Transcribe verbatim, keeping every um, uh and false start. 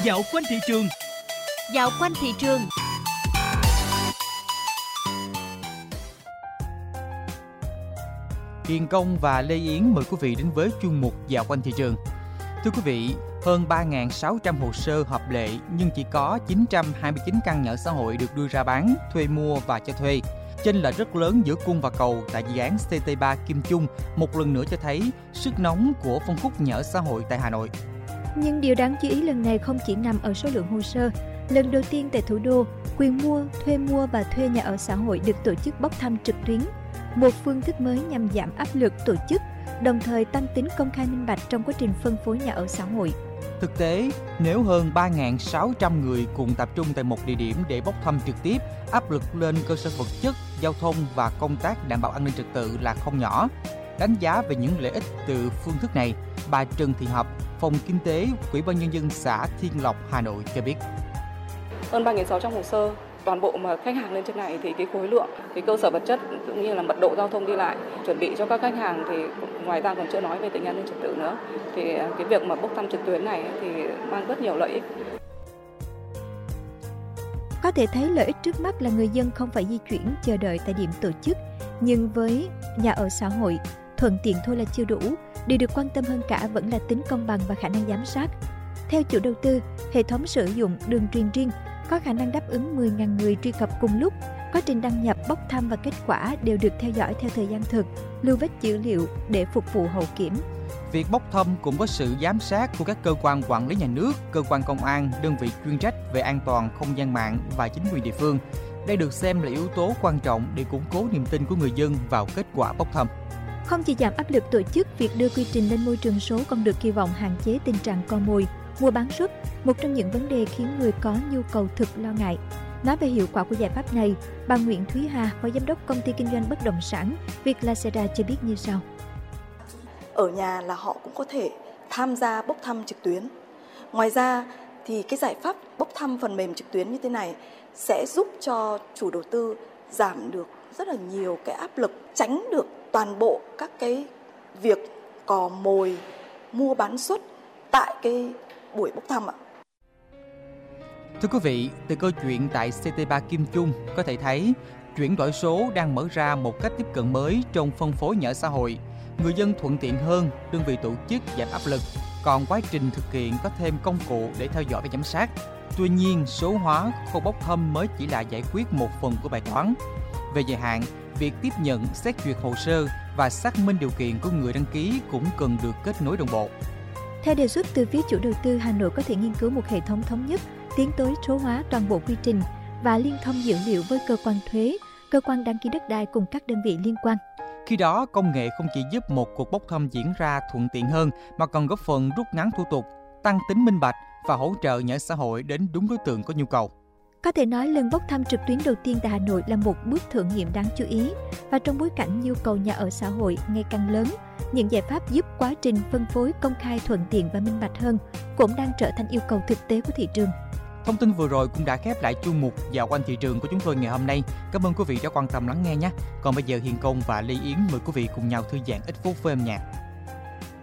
Dạo quanh thị trường. Dạo quanh thị trường. Hiền Công và Lê Yến mời quý vị đến với chuyên mục Dạo quanh thị trường. Thưa quý vị, hơn ba nghìn sáu trăm hồ sơ hợp lệ nhưng chỉ có chín trăm hai mươi chín căn nhà ở xã hội được đưa ra bán, thuê mua và cho thuê. Chênh lệch rất lớn giữa cung và cầu tại dự án xê tê ba Kim Trung một lần nữa cho thấy sức nóng của phân khúc nhà ở xã hội tại Hà Nội. Nhưng điều đáng chú ý lần này không chỉ nằm ở số lượng hồ sơ. Lần đầu tiên tại thủ đô, quyền mua, thuê mua và thuê nhà ở xã hội được tổ chức bốc thăm trực tuyến. Một phương thức mới nhằm giảm áp lực tổ chức, đồng thời tăng tính công khai minh bạch trong quá trình phân phối nhà ở xã hội. Thực tế, nếu hơn ba nghìn sáu trăm người cùng tập trung tại một địa điểm để bốc thăm trực tiếp, áp lực lên cơ sở vật chất, giao thông và công tác đảm bảo an ninh trật tự là không nhỏ. Đánh giá về những lợi ích từ phương thức này, bà Trần Thị Hợp, Phòng Kinh tế, Ủy ban Nhân dân xã Thiên Lộc, Hà Nội cho biết. Hơn ba nghìn sáu trăm hồ sơ, toàn bộ mà khách hàng lên trên này thì cái khối lượng, cái cơ sở vật chất cũng như là mật độ giao thông đi lại, chuẩn bị cho các khách hàng thì ngoài ra còn chưa nói về tình an ninh trật tự nữa. Thì cái việc mà bốc thăm trực tuyến này thì mang rất nhiều lợi ích. Có thể thấy lợi ích trước mắt là người dân không phải di chuyển chờ đợi tại điểm tổ chức. Nhưng với nhà ở xã hội, thuận tiện thôi là chưa đủ. Điều được quan tâm hơn cả vẫn là tính công bằng và khả năng giám sát. Theo chủ đầu tư, hệ thống sử dụng đường truyền riêng có khả năng đáp ứng mười nghìn người truy cập cùng lúc. Quá trình đăng nhập, bốc thăm và kết quả đều được theo dõi theo thời gian thực, lưu vết dữ liệu để phục vụ hậu kiểm. Việc bốc thăm cũng có sự giám sát của các cơ quan quản lý nhà nước, cơ quan công an, đơn vị chuyên trách về an toàn không gian mạng và chính quyền địa phương. Đây được xem là yếu tố quan trọng để củng cố niềm tin của người dân vào kết quả bốc thăm. Không chỉ giảm áp lực tổ chức, việc đưa quy trình lên môi trường số còn được kỳ vọng hạn chế tình trạng co mồi, mua bán suất, một trong những vấn đề khiến người có nhu cầu thực lo ngại. Nói về hiệu quả của giải pháp này, bà Nguyễn Thúy Hà, Phó Giám đốc Công ty Kinh doanh Bất động sản Vietlasera cho biết như sau. Ở nhà là họ cũng có thể tham gia bốc thăm trực tuyến. Ngoài ra thì cái giải pháp bốc thăm phần mềm trực tuyến như thế này sẽ giúp cho chủ đầu tư giảm được rất là nhiều cái áp lực, tránh được toàn bộ các cái việc cò mồi, mua bán suất tại cái buổi bốc thăm ạ. Thưa quý vị, từ câu chuyện tại xê tê ba Kim Trung có thể thấy chuyển đổi số đang mở ra một cách tiếp cận mới trong phân phối nhà ở xã hội. Người dân thuận tiện hơn, đơn vị tổ chức giảm áp lực, còn quá trình thực hiện có thêm công cụ để theo dõi và giám sát. Tuy nhiên, số hóa khâu bốc thăm mới chỉ là giải quyết một phần của bài toán. Về dài hạn, việc tiếp nhận, xét duyệt hồ sơ và xác minh điều kiện của người đăng ký cũng cần được kết nối đồng bộ. Theo đề xuất từ phía chủ đầu tư, Hà Nội có thể nghiên cứu một hệ thống thống nhất, tiến tới số hóa toàn bộ quy trình và liên thông dữ liệu với cơ quan thuế, cơ quan đăng ký đất đai cùng các đơn vị liên quan. Khi đó, công nghệ không chỉ giúp một cuộc bốc thăm diễn ra thuận tiện hơn mà còn góp phần rút ngắn thủ tục, tăng tính minh bạch và hỗ trợ nhà ở xã hội đến đúng đối tượng có nhu cầu. Có thể nói lần bốc thăm trực tuyến đầu tiên tại Hà Nội là một bước thử nghiệm đáng chú ý, và trong bối cảnh nhu cầu nhà ở xã hội ngày càng lớn, những giải pháp giúp quá trình phân phối công khai thuận tiện và minh bạch hơn cũng đang trở thành yêu cầu thực tế của thị trường. Thông tin vừa rồi cũng đã khép lại chuyên mục Dạo quanh thị trường của chúng tôi ngày hôm nay. Cảm ơn quý vị đã quan tâm lắng nghe nhé. Còn bây giờ Hiền Công và Lê Yến mời quý vị cùng nhau thư giãn ít phút với âm nhạc.